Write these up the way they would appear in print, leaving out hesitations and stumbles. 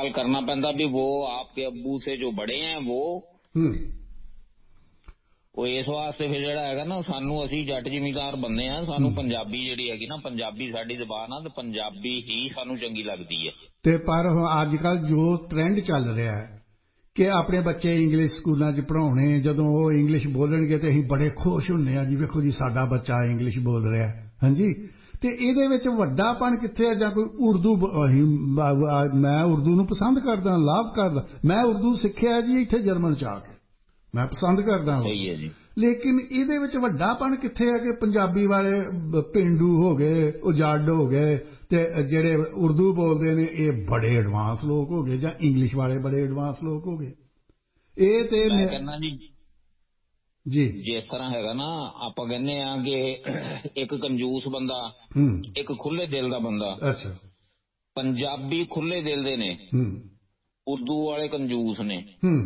सवाल करना पैंदा भी वो आपके अब्बू से जो बड़े हैं वो इस वास्ते फिर ਜਿਹੜਾ ਹੈਗਾ ਨਾ ਸਾਨੂੰ ਅਸੀਂ ਜੱਟ ਜ਼ਿਮੀਂਦਾਰ ਬੰਦੇ ਆ ਸਾਨੂੰ ਪੰਜਾਬੀ ਜਿਹੜੀ ਹੈਗੀ ਨਾ ਪੰਜਾਬੀ ਸਾਡੀ ਜ਼ਬਾਨ ਆ ਤੇ ਪੰਜਾਬੀ ਹੀ ਸਾਨੂੰ ਚੰਗੀ ਲੱਗਦੀ ਹੈ ਤੇ ਪਰ ਅੱਜ ਕੱਲ ਜੋ ਟ੍ਰੈਂਡ ਚੱਲ ਰਿਹਾ ਹੈ ਕਿ ਆਪਣੇ ਬੱਚੇ ਇੰਗਲਿਸ਼ ਸਕੂਲਾਂ 'ਚ ਪੜ੍ਹਾਉਣੇ ਜਦੋਂ ਉਹ ਇੰਗਲਿਸ਼ ਬੋਲਣਗੇ ਤੇ ਅਸੀਂ ਬੜੇ ਖੁਸ਼ ਹੁੰਦੇ ਹਾਂ ਜੀ ਵੇਖੋ ਜੀ ਸਾਡਾ ਬੱਚਾ ਇੰਗਲਿਸ਼ ਬੋਲ ਰਿਹਾ ਹਾਂਜੀ ਤੇ ਇਹਦੇ ਵਿੱਚ ਵੱਡਾਪਣ ਕਿੱਥੇ ਹੈ ਜਾਂ ਕੋਈ ਉਰਦੂ ਮੈਂ ਉਰਦੂ ਨੂੰ ਪਸੰਦ ਕਰਦਾ ਲਾਭ ਕਰਦਾ ਮੈਂ ਉਰਦੂ ਸਿੱਖਿਆ ਜੀ ਇੱਥੇ ਜਰਮਨ 'ਚ ਆ ਕੇ ਮੈਂ ਪਸੰਦ ਕਰਦਾ ਸਹੀ ਹੈ ਜੀ ਲੇਕਿਨ ਇਹਦੇ ਵਿੱਚ ਵੱਡਾਪਣ ਕਿੱਥੇ ਹੈ ਕਿ ਪੰਜਾਬੀ ਵਾਲੇ ਪੇਂਡੂ ਹੋ ਗਏ ਉਹ ਜੱਟ ਹੋ ਗਏ ਤੇ ਜਿਹੜੇ ਉਰਦੂ ਬੋਲਦੇ ਨੇ ਇਹ ਬੜੇ ਐਡਵਾਂਸ ਲੋਕ ਹੋ ਗਏ ਜਾਂ ਇੰਗਲਿਸ਼ ਵਾਲੇ ਬੜੇ ਐਡਵਾਂਸ ਲੋਕ ਹੋ ਗਏ ਇਹ ਤੇ ਮੈਂ ਕਹਿੰਦਾ ਜੀ ਜਿਸ ਤਰ੍ਹਾਂ ਹੈਗਾ ਨਾ ਆਪਾਂ ਕਹਿੰਦੇ ਆ ਕਿ ਇੱਕ ਕੰਜੂਸ ਬੰਦਾ ਇੱਕ ਖੁੱਲੇ ਦਿਲ ਦਾ ਬੰਦਾ ਅੱਛਾ ਪੰਜਾਬੀ ਖੁੱਲੇ ਦਿਲ ਦੇ ਨੇ ਉਰਦੂ ਵਾਲੇ ਕੰਜੂਸ ਨੇ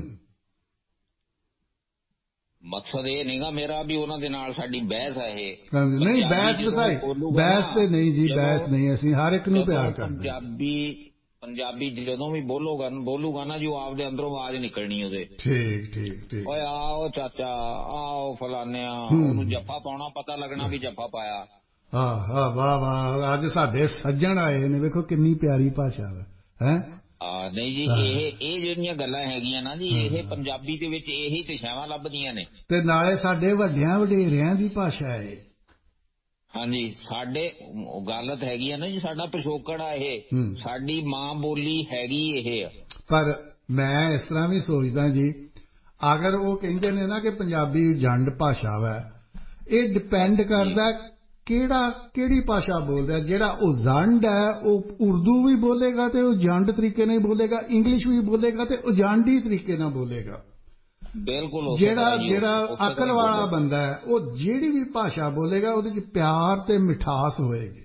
ਮਕਸਦ ਇਹ ਨਹੀਂਗਾ ਮੇਰਾ ਵੀ ਉਹਨਾਂ ਦੇ ਨਾਲ ਸਾਡੀ ਬਹਿਸ ਹੈ ਇਹ ਨਹੀਂ ਬਹਿਸ ਤੇ ਨਹੀਂ ਜੀ ਬਹਿਸ ਨਹੀਂ ਅਸੀਂ ਹਰ ਇੱਕ ਨੂੰ ਪਿਆਰ ਕਰਦੇ ਪੰਜਾਬੀ ਜਦੋਂ ਵੀ ਬੋਲੂਗਾ ਨਾ ਜੋ ਆਪਦੇ ਅੰਦਰੋਂ ਆਵਾਜ਼ ਨਿਕਲਣੀ ਉਹਦੇ ਠੀਕ ਓਏ ਆਓ ਚਾਚਾ ਆਓ ਫਲਾਨਿਆ ਉਹਨੂੰ ਜੱਫਾ ਪਾਉਣਾ ਪਤਾ ਲੱਗਣਾ ਵੀ ਜੱਫਾ ਪਾਇਆ ਹਾਂ ਵਾਹ ਵਾਹ ਅੱਜ ਸਾਡੇ ਸੱਜਣ ਆਏ ਨੇ ਵੇਖੋ ਕਿੰਨੀ ਪਿਆਰੀ ਭਾਸ਼ਾ ਹੈ ਨਹੀਂ ਜੀ ਇਹ ਜਿਹੜੀਆਂ ਗੱਲਾਂ ਹੈਗੀਆਂ ਨਾ ਜੀ ਇਹ ਪੰਜਾਬੀ ਦੇ ਵਿੱਚ ਇਹੀ ਦਿਸ਼ਾਵਾਂ ਲੱਭਦੀਆਂ ਨੇ ਤੇ ਨਾਲੇ ਸਾਡੇ ਵੱਡਿਆਂ ਵਡੇਰਿਆਂ ਦੀ ਭਾਸ਼ਾ ਹੈ ਹਾਂਜੀ ਸਾਡੇ ਗਲਤ ਹੈਗੀ ਆ ਨਾ ਜੀ ਸਾਡਾ ਪਿਛੋਕੜ ਆ ਇਹ ਸਾਡੀ ਮਾਂ ਬੋਲੀ ਹੈਗੀ ਇਹ ਪਰ ਮੈਂ ਇਸ ਤਰ੍ਹਾਂ ਵੀ ਸੋਚਦਾ ਜੀ ਅਗਰ ਉਹ ਕਹਿੰਦੇ ਨੇ ਨਾ ਕਿ ਪੰਜਾਬੀ ਜੰਡ ਭਾਸ਼ਾ ਵਾ ਇਹ ਡਿਪੈਂਡ ਕਰਦਾ ਕਿਹੜੀ ਭਾਸ਼ਾ ਬੋਲਦਾ ਜਿਹੜਾ ਉਹ ਜੰਡ ਹੈ ਉਹ ਉਰਦੂ ਵੀ ਬੋਲੇਗਾ ਤੇ ਉਹ ਜੰਡ ਤਰੀਕੇ ਨਾਲ ਬੋਲੇਗਾ ਇੰਗਲਿਸ਼ ਵੀ ਬੋਲੇਗਾ ਤੇ ਉਹ ਜੰਡੀ ਤਰੀਕੇ ਨਾਲ ਬੋਲੇਗਾ ਬਿਲਕੁਲ ਜਿਹੜਾ ਅਕਲ ਵਾਲਾ ਬੰਦਾ ਹੈ ਉਹ ਜਿਹੜੀ ਵੀ ਭਾਸ਼ਾ ਬੋਲੇਗਾ ਉਹਦੇ 'ਚ ਪਿਆਰ ਤੇ ਮਿਠਾਸ ਹੋਏਗੀ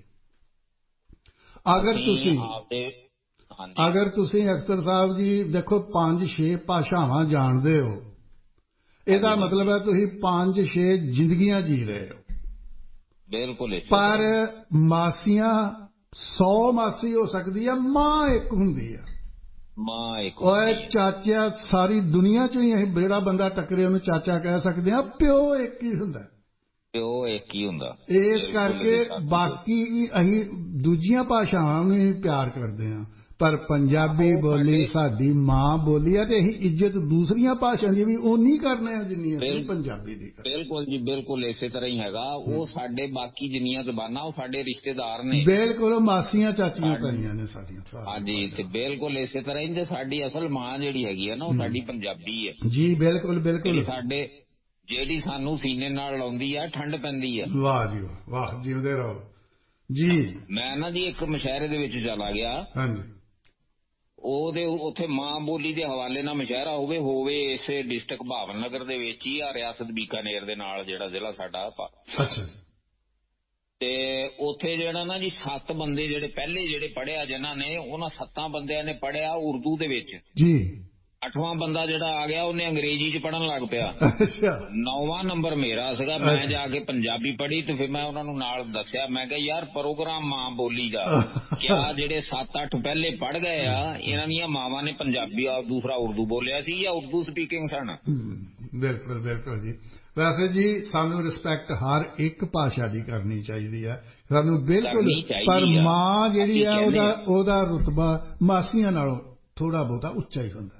ਅਗਰ ਤੁਸੀਂ ਅਖਤਰ ਸਾਹਿਬ ਜੀ ਦੇਖੋ 5-6 ਭਾਸ਼ਾਵਾਂ ਜਾਣਦੇ ਹੋ ਇਹਦਾ ਮਤਲਬ ਹੈ ਤੁਸੀਂ 5-6 ਜ਼ਿੰਦਗੀਆਂ ਜੀ ਰਹੇ ਹੋ ਬਿਲਕੁਲ ਪਰ ਮਾਸੀਆਂ 100 ਮਾਸੀ ਹੋ ਸਕਦੀ ਹੈ ਮਾਂ ਇੱਕ ਹੁੰਦੀ ਹੈ ਓਏ ਚਾਚਾ ਸਾਰੀ ਦੁਨੀਆ ਚੋਂ ਹੀ ਅਸੀਂ ਜਿਹੜਾ ਬੰਦਾ ਟੱਕਰੇ ਉਹਨੂੰ ਚਾਚਾ ਕਹਿ ਸਕਦੇ ਹਾਂ ਪਿਓ ਇੱਕ ਹੀ ਹੁੰਦਾ ਇਸ ਕਰਕੇ ਬਾਕੀ ਅਸੀਂ ਦੂਜੀਆਂ ਭਾਸ਼ਾਵਾਂ ਨੂੰ ਪਿਆਰ ਕਰਦੇ ਹਾਂ ਪਰ ਪੰਜਾਬੀ ਬੋਲੀ ਸਾਡੀ ਮਾਂ ਬੋਲੀ ਹੈ ਤੇ ਅਸੀਂ ਇੱਜ਼ਤ ਦੂਸਰੀਆਂ ਭਾਸ਼ਾ ਦੀ ਵੀ ਓਨੀ ਕਰਨੇ ਆ ਜਿੰਨੀ ਅਸੀਂ ਪੰਜਾਬੀ ਦੀ ਬਿਲਕੁਲ ਜੀ ਬਿਲਕੁਲ ਇਸੇ ਤਰ੍ਹਾਂ ਹੀ ਹੈਗਾ ਉਹ ਸਾਡੇ ਬਾਕੀ ਜਿੰਨੀਆਂ ਜ਼ਬਾਨਾਂ ਉਹ ਸਾਡੇ ਰਿਸ਼ਤੇਦਾਰ ਨੇ ਬਿਲਕੁਲ ਮਾਸੀਆਂ ਚਾਚੀਆਂ ਤਾਈਆਂ ਨੇ ਸਾਡੀਆਂ ਹਾਂਜੀ ਤੇ ਬਿਲਕੁਲ ਇਸੇ ਤਰ੍ਹਾਂ ਹੀ ਤੇ ਸਾਡੀ ਅਸਲ ਮਾਂ ਜਿਹੜੀ ਹੈਗੀ ਹੈ ਨਾ ਉਹ ਸਾਡੀ ਪੰਜਾਬੀ ਹੈ ਜੀ ਬਿਲਕੁਲ ਸਾਡੇ ਜਿਹੜੀ ਸਾਨੂੰ ਸੀਨੇ ਨਾਲ ਲਾਉਂਦੀ ਆ ਠੰਡ ਪੈਂਦੀ ਆ ਵਾਹ ਜੀ ਵਾਹ ਜਿਉਂਦੇ ਰਹੋ ਜੀ ਮੈਂ ਨਾ ਜੀ ਇੱਕ ਮੁਸ਼ਾਇਰੇ ਦੇ ਵਿੱਚ ਚਲਾ ਗਿਆ ਹਾਂਜੀ ਉਹਦੇ ਉੱਥੇ ਮਾਂ ਬੋਲੀ ਦੇ ਹਵਾਲੇ ਨਾਲ ਮੁਸ਼ਾਇਰਾ ਹੋਵੇ ਇਸੇ ਡਿਸਟ੍ਰਿਕਟ ਭਾਵਨਗਰ ਦੇ ਵਿੱਚ ਹੀ ਆ ਰਿਆਸਤ ਬੀਕਾਨੇਰ ਦੇ ਨਾਲ ਜਿਹੜਾ ਜ਼ਿਲ੍ਹਾ ਸਾਡਾ ਅੱਛਾ ਤੇ ਉੱਥੇ ਜਿਹੜਾ ਨਾ ਜੀ 7 ਬੰਦੇ ਜਿਹੜੇ ਪਹਿਲੇ ਜਿਹੜੇ ਪੜ੍ਹਿਆ ਜਿਨ੍ਹਾਂ ਨੇ ਉਹਨਾਂ 7 ਬੰਦਿਆਂ ਨੇ ਪੜ੍ਹਿਆ ਉਰਦੂ ਦੇ ਵਿੱਚ ਜੀ 8ਵਾਂ ਬੰਦਾ ਜਿਹੜਾ ਆ ਗਿਆ ਉਹਨੇ ਅੰਗਰੇਜ਼ੀ 'ਚ ਪੜ੍ਹਨ ਲੱਗ ਪਿਆ 9ਵਾਂ ਨੰਬਰ ਮੇਰਾ ਸੀਗਾ ਮੈਂ ਜਾ ਕੇ ਪੰਜਾਬੀ ਪੜ੍ਹੀ ਤੇ ਫਿਰ ਮੈਂ ਉਹਨਾਂ ਨੂੰ ਨਾਲ ਦੱਸਿਆ ਮੈਂ ਕਿਹਾ ਯਾਰ ਪ੍ਰੋਗਰਾਮ ਮਾਂ ਬੋਲੀ ਦਾ ਕਿਆ ਜਿਹੜੇ 7-8 ਪਹਿਲੇ ਪੜ੍ਹ ਗਏ ਆ ਇਹਨਾਂ ਦੀਆਂ ਮਾਵਾਂ ਨੇ ਪੰਜਾਬੀ ਆ ਦੂਸਰਾ ਉਰਦੂ ਬੋਲਿਆ ਸੀ ਜਾਂ ਉਰਦੂ ਸਪੀਕਿੰਗ ਸਨ ਬਿਲਕੁਲ ਜੀ ਵੈਸੇ ਜੀ ਸਾਨੂੰ ਰਿਸਪੈਕਟ ਹਰ ਇੱਕ ਭਾਸ਼ਾ ਦੀ ਕਰਨੀ ਚਾਹੀਦੀ ਹੈ ਸਾਨੂੰ ਬਿਲਕੁਲ ਪਰ ਮਾਂ ਜਿਹੜੀ ਹੈ ਉਹਦਾ ਰੁਤਬਾ ਮਾਸੀਆਂ ਨਾਲੋਂ ਥੋੜ੍ਹਾ ਬਹੁਤਾ ਉੱਚਾ ਹੀ ਹੁੰਦਾ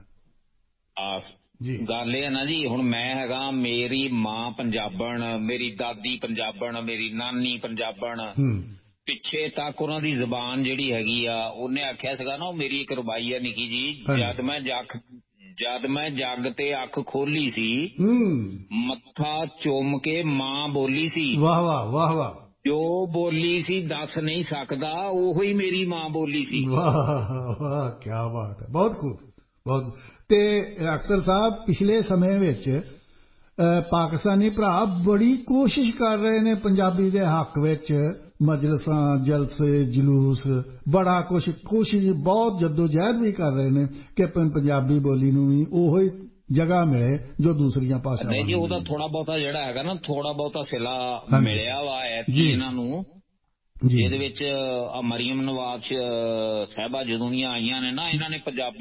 ਗੱਲ ਇਹ ਹੈ ਨਾ ਜੀ ਹੁਣ ਮੈਂ ਹੈਗਾ ਮੇਰੀ ਮਾਂ ਪੰਜਾਬਣ ਮੇਰੀ ਦਾਦੀ ਪੰਜਾਬਣ ਮੇਰੀ ਨਾਨੀ ਪੰਜਾਬਣ ਪਿੱਛੇ ਤੱਕ ਉਹਨਾਂ ਦੀ ਜ਼ਬਾਨ ਜਿਹੜੀ ਹੈਗੀ ਆ ਉਹਨੇ ਆਖਿਆ ਸੀਗਾ ਨਾ ਉਹ ਮੇਰੀ ਇੱਕ ਰੁਬਾਈ ਆ ਨਿੱਕੀ ਜੀ ਜਦ ਮੈਂ ਜੱਗ ਤੇ ਅੱਖ ਖੋਲੀ ਸੀ ਮੱਥਾ ਚੁੰਮ ਕੇ ਮਾਂ ਬੋਲੀ ਸੀ ਵਾਹ ਵਾਹ ਵਾਹ ਵਾਹ ਜੋ ਬੋਲੀ ਸੀ ਦੱਸ ਨਹੀਂ ਸਕਦਾ ਉਹੋ ਹੀ ਮੇਰੀ ਮਾਂ ਬੋਲੀ ਸੀ ਵਾਹ ਵਾਹ ਕੀ ਬਾਤ ਹੈ ਬਹੁਤ ਖੂਬ ਬਹੁਤ ਤੇ ਅਖਤਰ ਸਾਹਿਬ ਪਿਛਲੇ ਸਮੇਂ ਵਿੱਚ ਪਾਕਿਸਤਾਨੀ ਭਰਾ ਬੜੀ ਕੋਸ਼ਿਸ਼ ਕਰ ਰਹੇ ਨੇ ਪੰਜਾਬੀ ਦੇ ਹੱਕ ਵਿੱਚ ਮਜਲਿਸਾਂ ਜਲਸੇ ਜਲੂਸ ਬੜਾ ਕੋਸ਼ਿਸ਼ ਬਹੁਤ ਜਦੋਜਹਿਦ ਵੀ ਕਰ ਰਹੇ ਨੇ ਕਿ ਪੰਜਾਬੀ ਬੋਲੀ ਨੂੰ ਵੀ ਉਹੋ ਹੀ ਜਗ੍ਹਾ ਮਿਲੇ ਜੋ ਦੂਸਰੀਆਂ ਭਾਸ਼ਾਵਾਂ ਨਹੀਂ ਜੀ ਉਹਦਾ ਥੋੜਾ ਬਹੁਤਾ ਜਿਹੜਾ ਹੈਗਾ ਨਾ ਥੋੜਾ ਬਹੁਤਾ ਸਿਲਾ ਮਿਲਿਆ ਵਾ ਐਤਕੀ ਇਹਨਾਂ ਨੂੰ ਜਿਹਦੇ ਵਿੱਚ ਮਰੀਮ ਨਵਾਜ਼ ਸਾਹਿਬਾ ਜਦੋਂ ਦੀਆਂ ਆਈਆਂ ਨੇ ਨਾ ਇਹਨਾਂ ਨੇ ਪੰਜਾਬੀ